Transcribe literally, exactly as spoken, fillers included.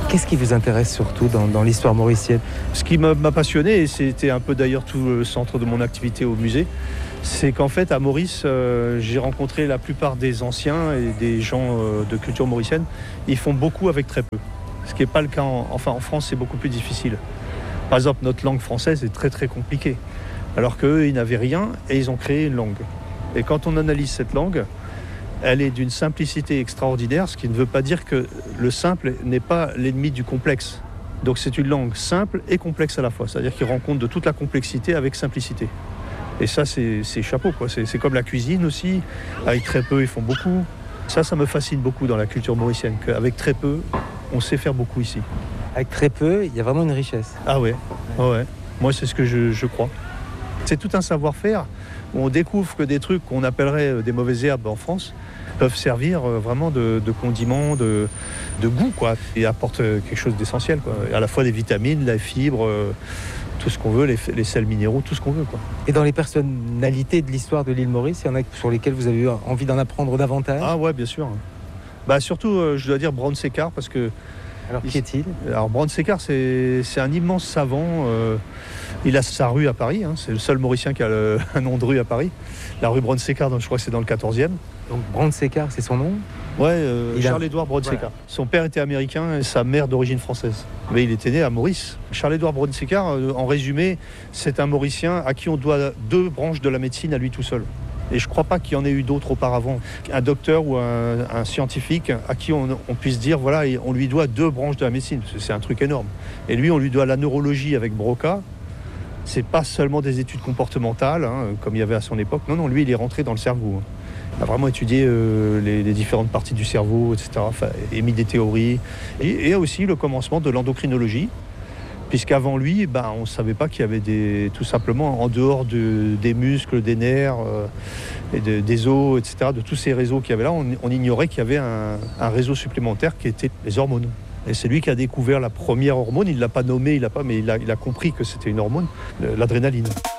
Qu'est-ce qui vous intéresse surtout dans, dans l'histoire mauricienne? Ce qui m'a passionné, et c'était un peu d'ailleurs tout le centre de mon activité au musée, c'est qu'en fait à Maurice, euh, j'ai rencontré la plupart des anciens et des gens euh, de culture mauricienne. Ils font beaucoup avec très peu. Ce qui n'est pas le cas, en, enfin en France c'est beaucoup plus difficile. Par exemple, notre langue française est très très compliquée. Alors qu'eux, ils n'avaient rien et ils ont créé une langue. Et quand on analyse cette langue, elle est d'une simplicité extraordinaire, ce qui ne veut pas dire que le simple n'est pas l'ennemi du complexe. Donc c'est une langue simple et complexe à la fois. C'est-à-dire qu'ils rendent compte de toute la complexité avec simplicité. Et ça, c'est chapeau, quoi. C'est comme la cuisine aussi. Avec très peu, ils font beaucoup. Ça, ça me fascine beaucoup dans la culture mauricienne, qu'avec très peu, on sait faire beaucoup ici. Avec très peu, il y a vraiment une richesse. Ah ouais, ouais. ouais. Moi, c'est ce que je, je crois. C'est tout un savoir-faire. On découvre que des trucs qu'on appellerait des mauvaises herbes en France peuvent servir vraiment de, de condiments, de, de goût, quoi, et apportent quelque chose d'essentiel, quoi. À la fois des vitamines, la fibre, tout ce qu'on veut, les, les sels minéraux, tout ce qu'on veut, quoi. Et dans les personnalités de l'histoire de l'île Maurice, il y en a sur lesquelles vous avez eu envie d'en apprendre davantage? Ah ouais, bien sûr. Bah surtout, je dois dire Brown Séquard, parce que... Alors, qui est-il? Alors, Brown Séquard, c'est un immense savant. Euh, il a sa rue à Paris. Hein, c'est le seul Mauricien qui a le, un nom de rue à Paris. La rue Brown Séquard, je crois que c'est dans le quatorzième. Donc, Brown Séquard, c'est son nom? Ouais, euh, Charles-Édouard Brown voilà. Séquard. Son père était américain et sa mère d'origine française. Mais il était né à Maurice. Charles-Édouard Brown Séquard, euh, en résumé, c'est un Mauricien à qui on doit deux branches de la médecine à lui tout seul. Et je ne crois pas qu'il y en ait eu d'autres auparavant. Un docteur ou un, un scientifique à qui on, on puisse dire, voilà, on lui doit deux branches de la médecine. C'est un truc énorme. Et lui, on lui doit la neurologie avec Broca. C'est pas seulement des études comportementales, hein, comme il y avait à son époque. Non, non, lui, il est rentré dans le cerveau. Il a vraiment étudié euh, les, les différentes parties du cerveau, et cetera. Enfin, émis des théories. Et, et aussi le commencement de l'endocrinologie. Puisqu'avant lui, ben, on ne savait pas qu'il y avait des, tout simplement, en dehors de, des muscles, des nerfs, euh, et de, des os, et cetera, de tous ces réseaux qu'il y avait là, on, on ignorait qu'il y avait un, un réseau supplémentaire qui était les hormones. Et c'est lui qui a découvert la première hormone, il ne l'a pas nommée, il a pas, mais il a, il a compris que c'était une hormone, l'adrénaline.